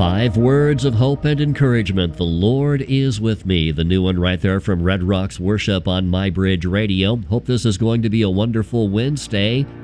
5 words of hope and encouragement. The Lord is with me. The new one right there from Red Rocks Worship on My Bridge Radio. Hope this is going to be a wonderful Wednesday.